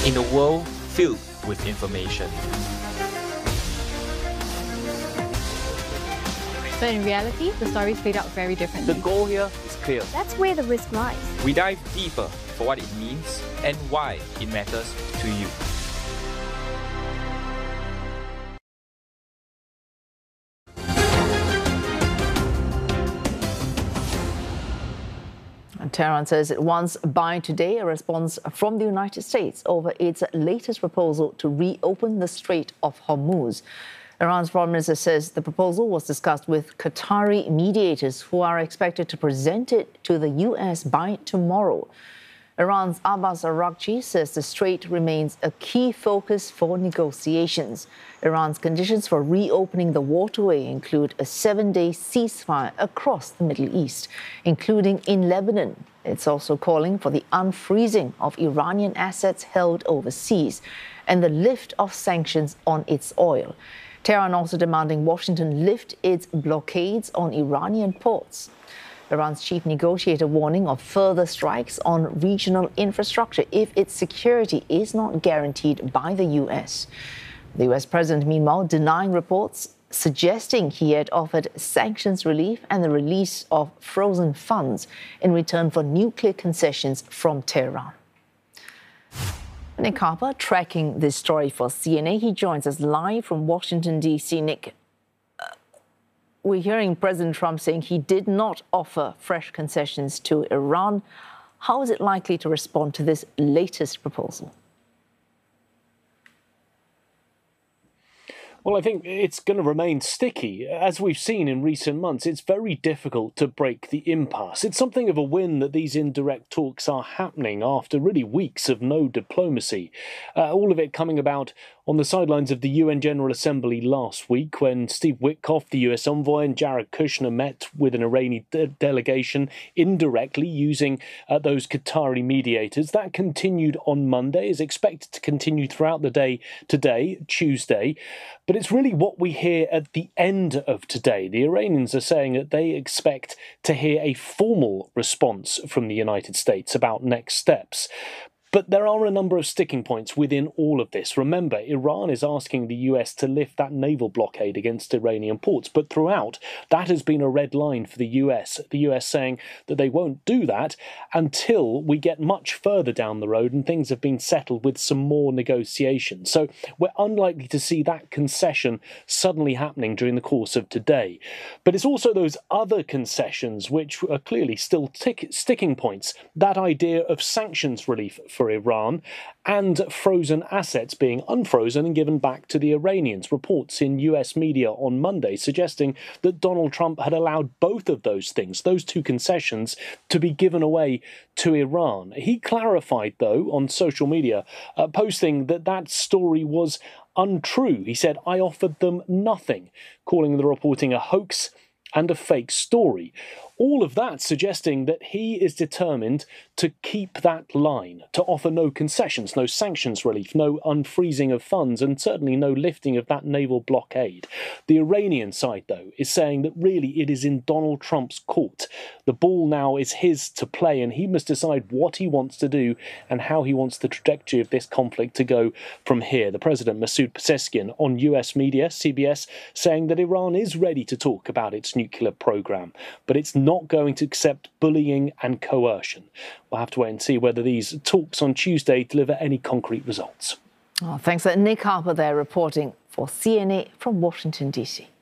in a world filled with information. But in reality, the stories played out very differently. The goal here is clear. That's where the risk lies. We dive deeper for what it means and why it matters to you. Tehran says it wants by today a response from the United States over its latest proposal to reopen the Strait of Hormuz. Iran's foreign minister says the proposal was discussed with Qatari mediators who are expected to present it to the U.S. by tomorrow. Iran's Abbas Araghchi says the strait remains a key focus for negotiations. Iran's conditions for reopening the waterway include a 7-day ceasefire across the Middle East, including in Lebanon. It's also calling for the unfreezing of Iranian assets held overseas and the lift of sanctions on its oil. Tehran also demanding Washington lift its blockades on Iranian ports. Iran's chief negotiator warning of further strikes on regional infrastructure if its security is not guaranteed by the U.S. The U.S. president, meanwhile, denying reports suggesting he had offered sanctions relief and the release of frozen funds in return for nuclear concessions from Tehran. Nick Harper tracking this story for CNA. He joins us live from Washington, D.C. Nick, we're hearing President Trump saying he did not offer fresh concessions to Iran. How is it likely to respond to this latest proposal? Well, I think it's going to remain sticky. As we've seen in recent months, it's very difficult to break the impasse. It's something of a win that these indirect talks are happening after really weeks of no diplomacy. All of it coming about on the sidelines of the UN General Assembly last week when Steve Witkoff, the US envoy, and Jared Kushner met with an Iranian delegation indirectly using those Qatari mediators. That continued on Monday, is expected to continue throughout the day today, Tuesday. But it's really what we hear at the end of today. The Iranians are saying that they expect to hear a formal response from the United States about next steps. But there are a number of sticking points within all of this. Remember, Iran is asking the US to lift that naval blockade against Iranian ports. But throughout, that has been a red line for the US. The US saying that they won't do that until we get much further down the road and things have been settled with some more negotiations. So we're unlikely to see that concession suddenly happening during the course of today. But it's also those other concessions which are clearly still sticking points. That idea of sanctions relief for Iran and frozen assets being unfrozen and given back to the Iranians. Reports in US media on Monday suggesting that Donald Trump had allowed both of those things, those two concessions, to be given away to Iran. He clarified, though, on social media, posting that that story was untrue. He said, "I offered them nothing," calling the reporting a hoax and a fake story. All of that suggesting that he is determined to keep that line, to offer no concessions, no sanctions relief, no unfreezing of funds, and certainly no lifting of that naval blockade. The Iranian side, though, is saying that really it is in Donald Trump's court. The ball now is his to play, and he must decide what he wants to do and how he wants the trajectory of this conflict to go from here. The president, Masoud Pezeshkian, on US media, CBS, saying that Iran is ready to talk about its nuclear program, but it's not going to accept bullying and coercion. We'll have to wait and see whether these talks on Tuesday deliver any concrete results. Thanks. Nick Harper there reporting for CNA from Washington, D.C.